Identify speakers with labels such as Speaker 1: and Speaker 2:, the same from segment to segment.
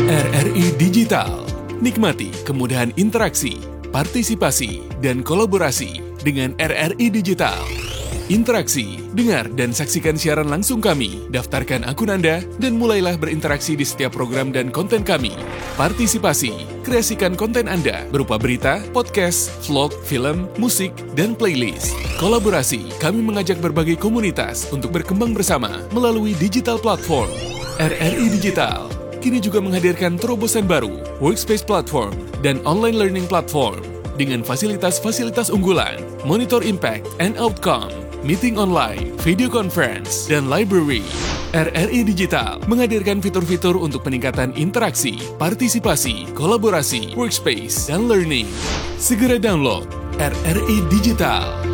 Speaker 1: RRI Digital. Nikmati kemudahan interaksi, partisipasi, dan kolaborasi dengan RRI Digital. Interaksi, dengar dan saksikan siaran langsung kami, daftarkan akun Anda, dan mulailah berinteraksi di setiap program dan konten kami. Partisipasi, kreasikan konten Anda berupa berita, podcast, vlog, film, musik, dan playlist. Kolaborasi, kami mengajak berbagai komunitas untuk berkembang bersama melalui digital platform. RRI Digital kini juga menghadirkan terobosan baru, workspace platform, dan online learning platform dengan fasilitas-fasilitas unggulan, monitor impact and outcome, meeting online, video conference, dan library. RRI Digital menghadirkan fitur-fitur untuk peningkatan interaksi, partisipasi, kolaborasi, workspace, dan learning. Segera download RRI Digital.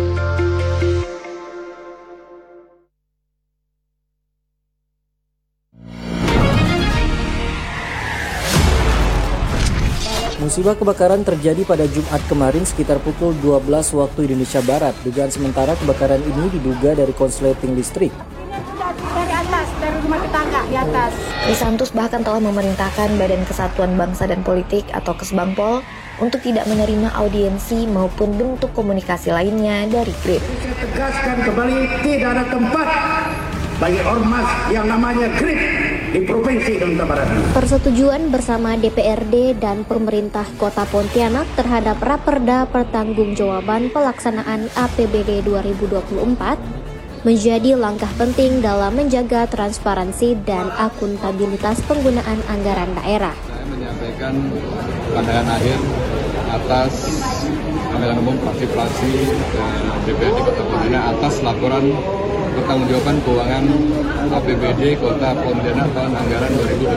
Speaker 2: Musibah kebakaran terjadi pada Jumat kemarin sekitar pukul 12 waktu Indonesia Barat. Dugaan sementara kebakaran ini diduga dari konsleting listrik.
Speaker 3: Dari atas, dari rumah tetangga di atas.
Speaker 4: Krisantus bahkan telah memerintahkan Badan Kesatuan Bangsa dan Politik atau Kesbangpol untuk tidak menerima audiensi maupun bentuk komunikasi lainnya dari GRIP.
Speaker 5: Saya tegaskan kembali, tidak ada tempat bagi ormas yang namanya GRIP di Provinsi Kalimantan Barat.
Speaker 6: Persetujuan bersama DPRD dan pemerintah Kota Pontianak terhadap Raperda Pertanggungjawaban Pelaksanaan APBD 2024 menjadi langkah penting dalam menjaga transparansi dan akuntabilitas penggunaan anggaran daerah.
Speaker 7: Saya menyampaikan pandangan akhir atas pandangan umum fraksi-fraksi DPRD Kota Pontianak atas laporan pertanggungjawaban keuangan APBD Kota Pontianak tahun anggaran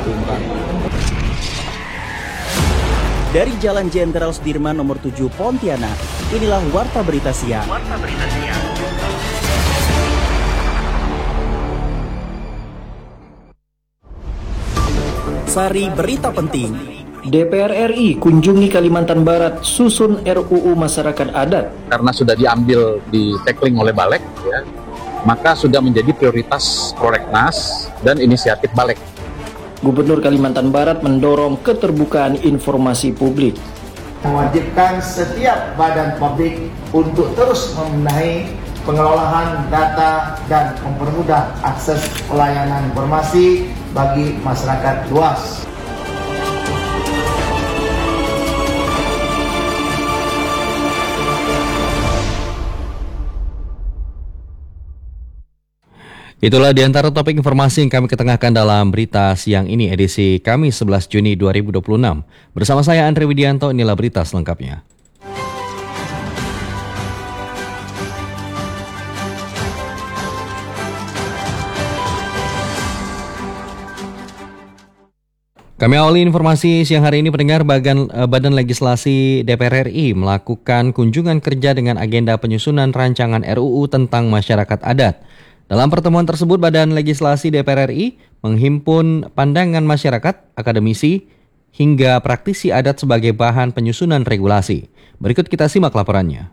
Speaker 7: 2024.
Speaker 8: Dari Jalan Jenderal Sudirman nomor 7 Pontianak, inilah Warta Berita Siang. Sari berita penting.
Speaker 2: DPR RI kunjungi Kalimantan Barat susun RUU Masyarakat Adat.
Speaker 9: Karena sudah diambil di tackling oleh Balek, ya, maka sudah menjadi prioritas Prolegnas dan inisiatif Balek.
Speaker 2: Gubernur Kalimantan Barat mendorong keterbukaan informasi publik.
Speaker 5: Mewajibkan setiap badan publik untuk terus membenahi pengelolaan data dan mempermudah akses pelayanan informasi bagi masyarakat luas.
Speaker 10: Itulah di antara topik informasi yang kami ketengahkan dalam berita siang ini edisi Kamis 11 Juni 2026. Bersama saya Andre Widianto, inilah berita selengkapnya. Kami awali informasi siang hari ini, pendengar. Badan Legislasi DPR RI melakukan kunjungan kerja dengan agenda penyusunan rancangan RUU tentang masyarakat adat. Dalam pertemuan tersebut, Badan Legislasi DPR RI menghimpun pandangan masyarakat, akademisi, hingga praktisi adat sebagai bahan penyusunan regulasi. Berikut kita simak laporannya.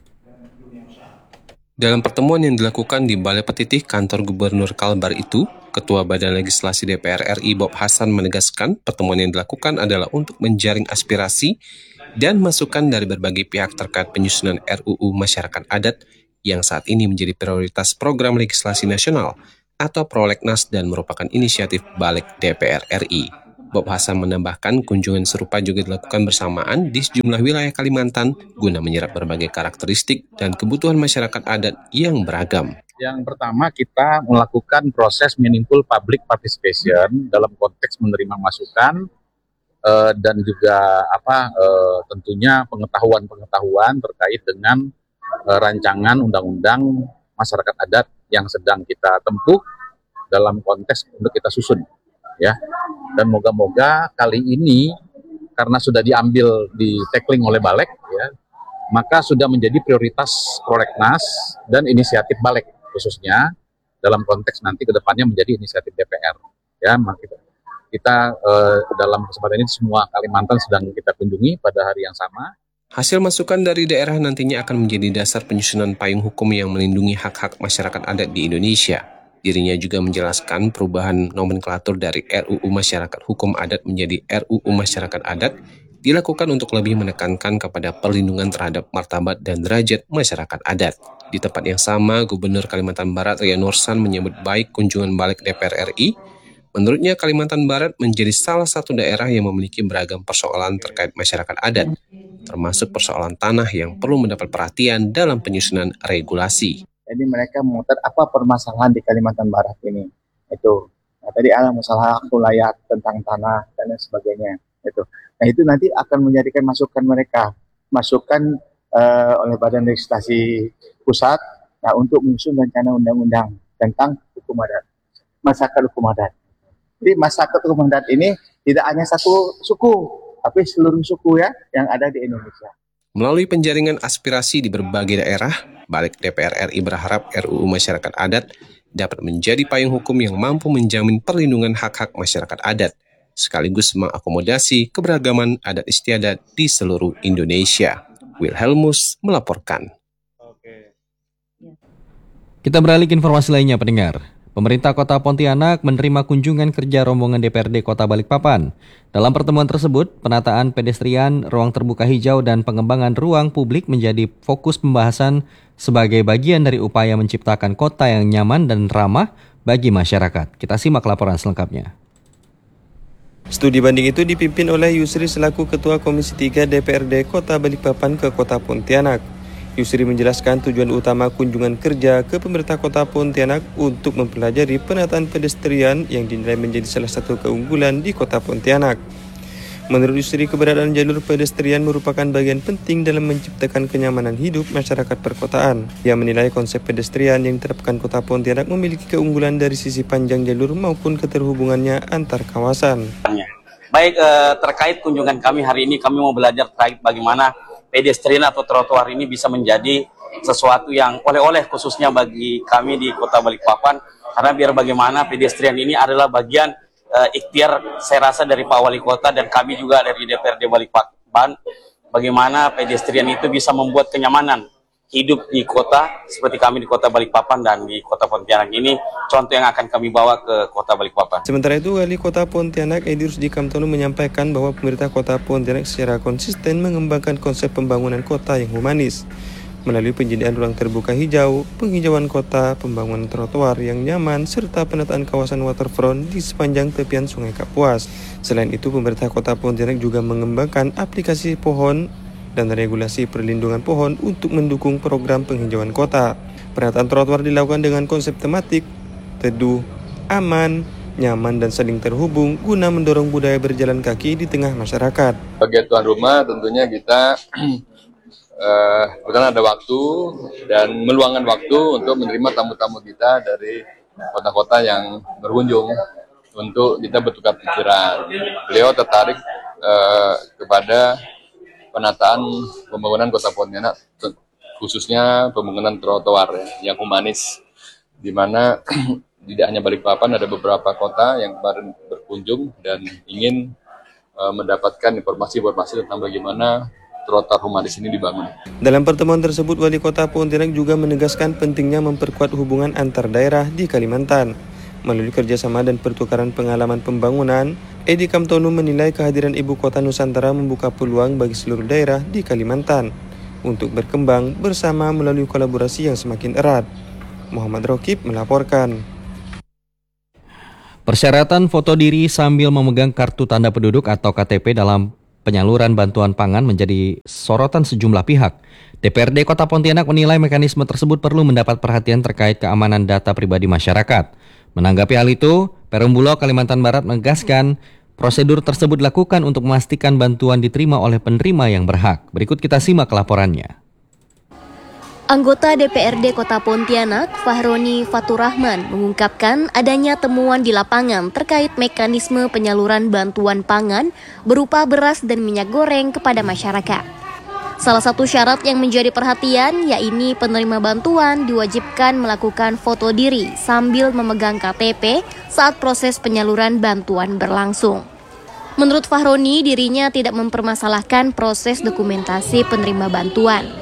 Speaker 11: Dalam pertemuan yang dilakukan di Balai Petitih Kantor Gubernur Kalbar itu, Ketua Badan Legislasi DPR RI Bob Hasan menegaskan pertemuan yang dilakukan adalah untuk menjaring aspirasi dan masukan dari berbagai pihak terkait penyusunan RUU Masyarakat Adat yang saat ini menjadi prioritas program legislasi nasional atau Prolegnas dan merupakan inisiatif Balek DPR RI. Bob Hasan menambahkan kunjungan serupa juga dilakukan bersamaan di sejumlah wilayah Kalimantan guna menyerap berbagai karakteristik dan kebutuhan masyarakat adat yang beragam.
Speaker 9: Yang pertama, kita melakukan proses meaningful public participation dalam konteks menerima masukan dan juga tentunya pengetahuan terkait dengan rancangan undang-undang masyarakat adat yang sedang kita tempuh dalam konteks untuk kita susun, ya. Dan moga-moga kali ini karena sudah diambil di tackling oleh Balek, ya, maka sudah menjadi prioritas Prolegnas dan inisiatif Balek khususnya dalam konteks nanti kedepannya menjadi inisiatif DPR, ya. Kita dalam kesempatan ini semua Kalimantan sedang kita kunjungi pada hari yang sama.
Speaker 11: Hasil masukan dari daerah nantinya akan menjadi dasar penyusunan payung hukum yang melindungi hak-hak masyarakat adat di Indonesia. Dirinya juga menjelaskan perubahan nomenklatur dari RUU Masyarakat Hukum Adat menjadi RUU Masyarakat Adat dilakukan untuk lebih menekankan kepada perlindungan terhadap martabat dan derajat masyarakat adat. Di tempat yang sama, Gubernur Kalimantan Barat Ria Nursan menyambut baik kunjungan balik DPR RI. Menurutnya, Kalimantan Barat menjadi salah satu daerah yang memiliki beragam persoalan terkait masyarakat adat, termasuk persoalan tanah yang perlu mendapat perhatian dalam penyusunan regulasi.
Speaker 12: Jadi mereka memutar apa permasalahan di Kalimantan Barat ini. Itu. Nah, tadi ada masalah aktu layak tentang tanah dan lain sebagainya. Itu. Nah, itu nanti akan menjadikan masukan mereka, masukan oleh Badan Legislasi Pusat, nah, untuk menyusun rencana undang-undang tentang hukum adat, masyarakat hukum adat. Jadi masyarakat hukum adat ini tidak hanya satu suku, tapi seluruh suku ya yang ada di Indonesia.
Speaker 11: Melalui penjaringan aspirasi di berbagai daerah, Balik DPR RI berharap RUU Masyarakat Adat dapat menjadi payung hukum yang mampu menjamin perlindungan hak-hak masyarakat adat, sekaligus mengakomodasi keberagaman adat istiadat di seluruh Indonesia. Wilhelmus melaporkan.
Speaker 10: Kita beralih ke informasi lainnya, pendengar. Pemerintah Kota Pontianak menerima kunjungan kerja rombongan DPRD Kota Balikpapan. Dalam pertemuan tersebut, penataan pedestrian, ruang terbuka hijau, dan pengembangan ruang publik menjadi fokus pembahasan sebagai bagian dari upaya menciptakan kota yang nyaman dan ramah bagi masyarakat. Kita simak laporan selengkapnya.
Speaker 13: Studi banding itu dipimpin oleh Yusri selaku Ketua Komisi 3 DPRD Kota Balikpapan ke Kota Pontianak. Yusri menjelaskan tujuan utama kunjungan kerja ke pemerintah Kota Pontianak untuk mempelajari penataan pedestrian yang dinilai menjadi salah satu keunggulan di Kota Pontianak. Menurut Yusri, keberadaan jalur pedestrian merupakan bagian penting dalam menciptakan kenyamanan hidup masyarakat perkotaan. Ia menilai konsep pedestrian yang diterapkan Kota Pontianak memiliki keunggulan dari sisi panjang jalur maupun keterhubungannya antar kawasan.
Speaker 14: Baik, terkait kunjungan kami hari ini, kami mau belajar terkait bagaimana pedestrian atau trotoar ini bisa menjadi sesuatu yang oleh-oleh khususnya bagi kami di Kota Balikpapan, karena biar bagaimana pedestrian ini adalah bagian ikhtiar saya rasa dari Pak Wali Kota dan kami juga dari DPRD Balikpapan, bagaimana pedestrian itu bisa membuat kenyamanan hidup di kota seperti kami di Kota Balikpapan dan di Kota Pontianak ini contoh yang akan kami bawa ke Kota Balikpapan.
Speaker 13: Sementara itu, Wali Kota Pontianak Edi Rusdi Kamtono menyampaikan bahwa pemerintah Kota Pontianak secara konsisten mengembangkan konsep pembangunan kota yang humanis melalui penyediaan ruang terbuka hijau, penghijauan kota, pembangunan trotoar yang nyaman, serta penataan kawasan waterfront di sepanjang tepian Sungai Kapuas. Selain itu, pemerintah Kota Pontianak juga mengembangkan aplikasi pohon dan regulasi perlindungan pohon untuk mendukung program penghijauan kota. Penataan trotoar dilakukan dengan konsep tematik, teduh, aman, nyaman, dan saling terhubung guna mendorong budaya berjalan kaki di tengah masyarakat.
Speaker 7: Bagi tuan rumah tentunya kita kebetulan ada waktu dan meluangkan waktu untuk menerima tamu-tamu kita dari kota-kota yang berkunjung untuk kita bertukar pikiran. Beliau tertarik kepada penataan pembangunan Kota Pontianak, khususnya pembangunan trotoar yang humanis, di mana tidak hanya Balikpapan, ada beberapa kota yang kemarin berkunjung dan ingin mendapatkan informasi-informasi tentang bagaimana trotoar humanis ini dibangun.
Speaker 13: Dalam pertemuan tersebut, Wali Kota Pontianak juga menegaskan pentingnya memperkuat hubungan antar daerah di Kalimantan. Melalui kerjasama dan pertukaran pengalaman pembangunan, Edi Kamtono menilai kehadiran Ibu Kota Nusantara membuka peluang bagi seluruh daerah di Kalimantan untuk berkembang bersama melalui kolaborasi yang semakin erat. Muhammad Rokib melaporkan.
Speaker 10: Persyaratan foto diri sambil memegang kartu tanda penduduk atau KTP dalam penyaluran bantuan pangan menjadi sorotan sejumlah pihak. DPRD Kota Pontianak menilai mekanisme tersebut perlu mendapat perhatian terkait keamanan data pribadi masyarakat. Menanggapi hal itu, Perum Bulog Kalimantan Barat menegaskan prosedur tersebut dilakukan untuk memastikan bantuan diterima oleh penerima yang berhak. Berikut kita simak laporannya.
Speaker 6: Anggota DPRD Kota Pontianak, Fahroni Faturrahman, mengungkapkan adanya temuan di lapangan terkait mekanisme penyaluran bantuan pangan berupa beras dan minyak goreng kepada masyarakat. Salah satu syarat yang menjadi perhatian yaitu penerima bantuan diwajibkan melakukan foto diri sambil memegang KTP saat proses penyaluran bantuan berlangsung. Menurut Fahroni, dirinya tidak mempermasalahkan proses dokumentasi penerima bantuan.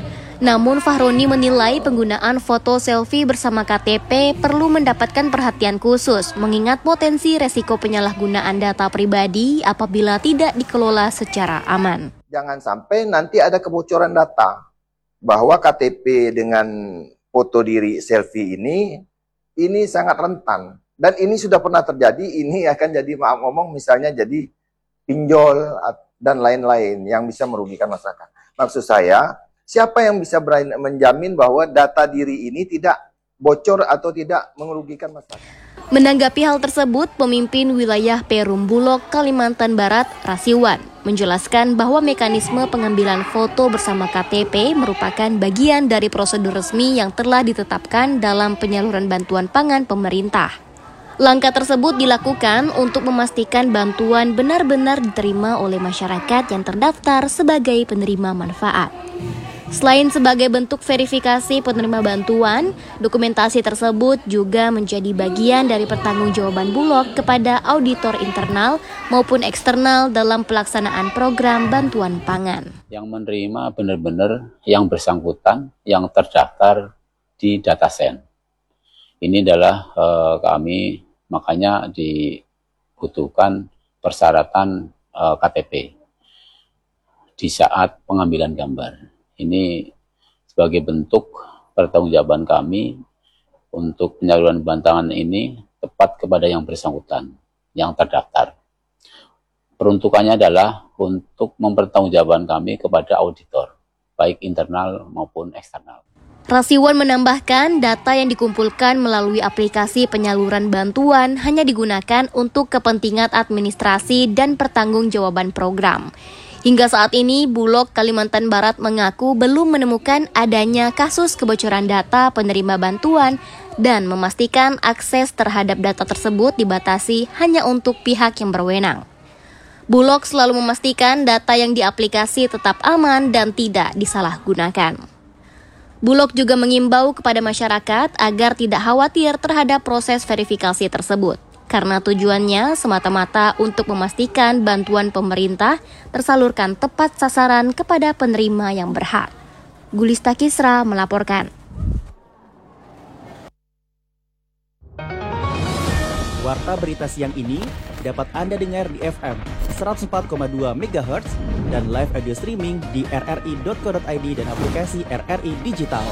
Speaker 6: Namun Fahroni menilai penggunaan foto selfie bersama KTP perlu mendapatkan perhatian khusus mengingat potensi resiko penyalahgunaan data pribadi apabila tidak dikelola secara aman.
Speaker 15: Jangan sampai nanti ada kebocoran data bahwa KTP dengan foto diri selfie ini sangat rentan. Dan ini sudah pernah terjadi, ini akan jadi maaf ngomong misalnya jadi pinjol dan lain-lain yang bisa merugikan masyarakat. Maksud saya, siapa yang bisa berani menjamin bahwa data diri ini tidak bocor atau tidak merugikan masyarakat?
Speaker 6: Menanggapi hal tersebut, pemimpin wilayah Perum Bulog, Kalimantan Barat, Rasiwan, menjelaskan bahwa mekanisme pengambilan foto bersama KTP merupakan bagian dari prosedur resmi yang telah ditetapkan dalam penyaluran bantuan pangan pemerintah. Langkah tersebut dilakukan untuk memastikan bantuan benar-benar diterima oleh masyarakat yang terdaftar sebagai penerima manfaat. Selain sebagai bentuk verifikasi penerima bantuan, dokumentasi tersebut juga menjadi bagian dari pertanggungjawaban Bulog kepada auditor internal maupun eksternal dalam pelaksanaan program bantuan pangan.
Speaker 16: Yang menerima benar-benar yang bersangkutan, yang terdaftar di datasen. Ini adalah kami, makanya dibutuhkan persyaratan KTP di saat pengambilan gambar. Ini sebagai bentuk pertanggungjawaban kami untuk penyaluran bantuan ini tepat kepada yang bersangkutan, yang terdaftar. Peruntukannya adalah untuk mempertanggungjawabkan kami kepada auditor, baik internal maupun eksternal.
Speaker 6: Rasiwan menambahkan data yang dikumpulkan melalui aplikasi penyaluran bantuan hanya digunakan untuk kepentingan administrasi dan pertanggungjawaban program. Hingga saat ini, Bulog Kalimantan Barat mengaku belum menemukan adanya kasus kebocoran data penerima bantuan dan memastikan akses terhadap data tersebut dibatasi hanya untuk pihak yang berwenang. Bulog selalu memastikan data yang di aplikasi tetap aman dan tidak disalahgunakan. Bulog juga mengimbau kepada masyarakat agar tidak khawatir terhadap proses verifikasi tersebut, karena tujuannya semata-mata untuk memastikan bantuan pemerintah tersalurkan tepat sasaran kepada penerima yang berhak. Gulista Kisra melaporkan.
Speaker 8: Warta berita siang ini dapat Anda dengar di FM 104,2 MHz dan live audio streaming di rri.co.id dan aplikasi RRI Digital.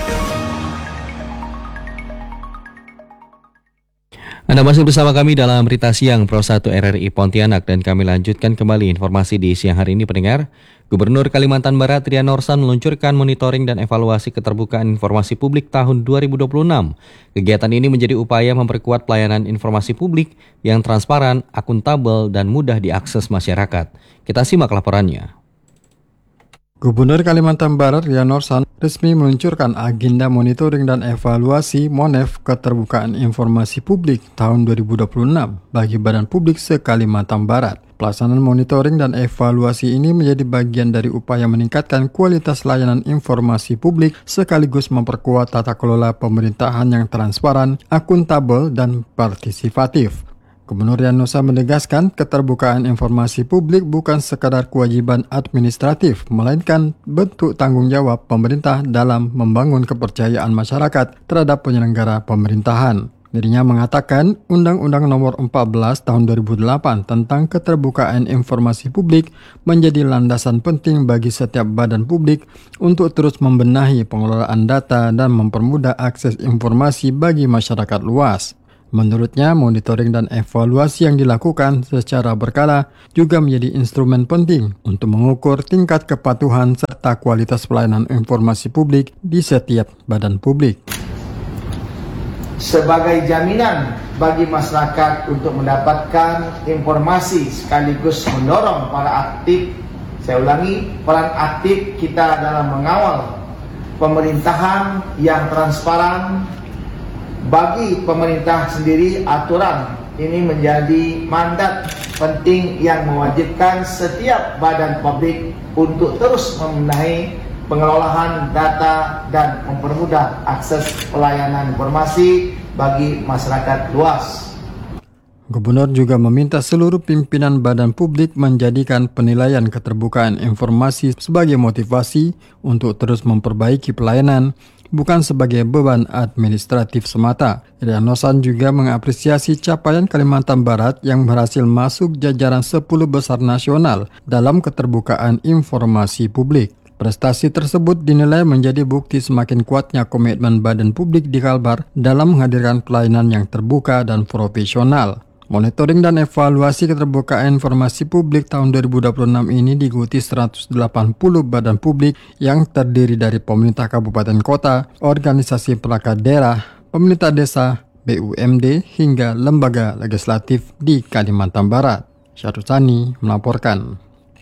Speaker 10: Anda masih bersama kami dalam Berita Siang Pro 1 RRI Pontianak dan kami lanjutkan kembali informasi di siang hari ini pendengar. Gubernur Kalimantan Barat Rian Norsan meluncurkan monitoring dan evaluasi keterbukaan informasi publik tahun 2026. Kegiatan ini menjadi upaya memperkuat pelayanan informasi publik yang transparan, akuntabel, dan mudah diakses masyarakat. Kita simak laporannya.
Speaker 17: Gubernur Kalimantan Barat Rian Norsan resmi meluncurkan agenda monitoring dan evaluasi MONEF Keterbukaan Informasi Publik tahun 2026 bagi badan publik se-Kalimantan Barat. Pelaksanaan monitoring dan evaluasi ini menjadi bagian dari upaya meningkatkan kualitas layanan informasi publik sekaligus memperkuat tata kelola pemerintahan yang transparan, akuntabel, dan partisipatif. Gubernur Rian Norsan menegaskan keterbukaan informasi publik bukan sekadar kewajiban administratif, melainkan bentuk tanggung jawab pemerintah dalam membangun kepercayaan masyarakat terhadap penyelenggara pemerintahan. Dirinya mengatakan Undang-Undang Nomor 14 Tahun 2008 tentang keterbukaan informasi publik menjadi landasan penting bagi setiap badan publik untuk terus membenahi pengelolaan data dan mempermudah akses informasi bagi masyarakat luas. Menurutnya, monitoring dan evaluasi yang dilakukan secara berkala juga menjadi instrumen penting untuk mengukur tingkat kepatuhan serta kualitas pelayanan informasi publik di setiap badan publik.
Speaker 5: Sebagai jaminan bagi masyarakat untuk mendapatkan informasi sekaligus mendorong para aktif, saya ulangi, peran aktif kita dalam mengawal pemerintahan yang transparan. Bagi pemerintah sendiri, aturan ini menjadi mandat penting yang mewajibkan setiap badan publik untuk terus membenahi pengelolaan data dan mempermudah akses pelayanan informasi bagi masyarakat luas.
Speaker 17: Gubernur juga meminta seluruh pimpinan badan publik menjadikan penilaian keterbukaan informasi sebagai motivasi untuk terus memperbaiki pelayanan, bukan sebagai beban administratif semata. Rian Nosan juga mengapresiasi capaian Kalimantan Barat yang berhasil masuk jajaran 10 besar nasional dalam keterbukaan informasi publik. Prestasi tersebut dinilai menjadi bukti semakin kuatnya komitmen badan publik di Kalbar dalam menghadirkan pelayanan yang terbuka dan profesional. Monitoring dan evaluasi keterbukaan informasi publik tahun 2026 ini diikuti 180 badan publik yang terdiri dari pemerintah kabupaten kota, organisasi perangkat daerah, pemerintah desa, BUMD, hingga lembaga legislatif di Kalimantan Barat. Syarusani melaporkan.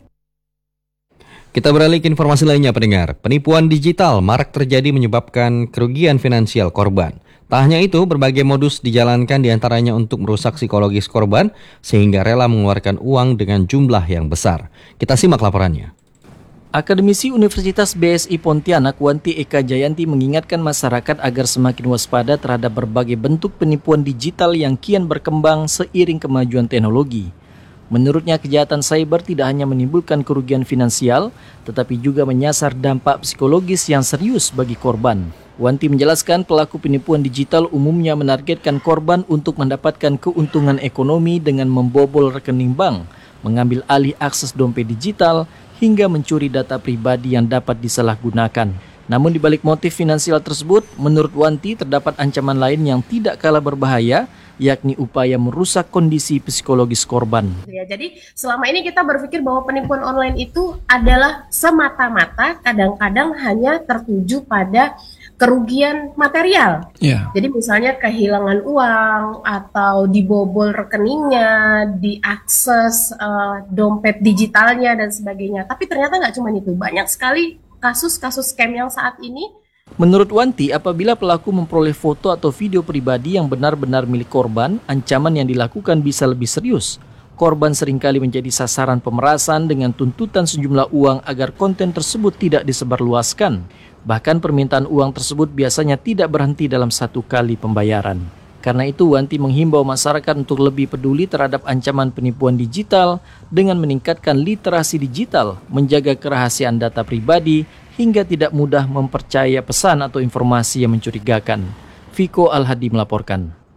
Speaker 10: Kita beralih ke informasi lainnya, pendengar. Penipuan digital marak terjadi menyebabkan kerugian finansial korban. Tak hanya itu, berbagai modus dijalankan diantaranya untuk merusak psikologis korban sehingga rela mengeluarkan uang dengan jumlah yang besar. Kita simak laporannya.
Speaker 2: Akademisi Universitas BSI Pontianak Wanti Eka Jayanti mengingatkan masyarakat agar semakin waspada terhadap berbagai bentuk penipuan digital yang kian berkembang seiring kemajuan teknologi. Menurutnya, kejahatan cyber tidak hanya menimbulkan kerugian finansial, tetapi juga menyasar dampak psikologis yang serius bagi korban. Wanti menjelaskan pelaku penipuan digital umumnya menargetkan korban untuk mendapatkan keuntungan ekonomi dengan membobol rekening bank, mengambil alih akses dompet digital, hingga mencuri data pribadi yang dapat disalahgunakan. Namun di balik motif finansial tersebut, menurut Wanti terdapat ancaman lain yang tidak kalah berbahaya, yakni upaya merusak kondisi psikologis korban.
Speaker 18: Ya, jadi selama ini kita berpikir bahwa penipuan online itu adalah semata-mata kadang-kadang hanya tertuju pada kerugian material. Jadi misalnya kehilangan uang atau dibobol rekeningnya, diakses dompet digitalnya dan sebagainya. Tapi ternyata nggak cuma itu, banyak sekali kasus-kasus scam yang saat ini.
Speaker 2: Menurut Wanti, apabila pelaku memperoleh foto atau video pribadi yang benar-benar milik korban, ancaman yang dilakukan bisa lebih serius. Korban seringkali menjadi sasaran pemerasan dengan tuntutan sejumlah uang agar konten tersebut tidak disebarluaskan. Bahkan permintaan uang tersebut biasanya tidak berhenti dalam satu kali pembayaran. Karena itu, Wanti menghimbau masyarakat untuk lebih peduli terhadap ancaman penipuan digital dengan meningkatkan literasi digital, menjaga kerahasiaan data pribadi, hingga tidak mudah mempercaya pesan atau informasi yang mencurigakan. Viko Al-Hadi melaporkan.